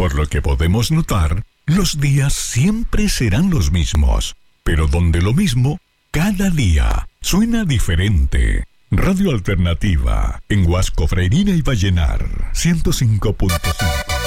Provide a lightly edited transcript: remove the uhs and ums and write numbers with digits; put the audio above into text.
Por lo que podemos notar, los días siempre serán los mismos, pero donde lo mismo, cada día suena diferente. Radio Alternativa, en Huasco, Freirina y Vallenar, 105.5.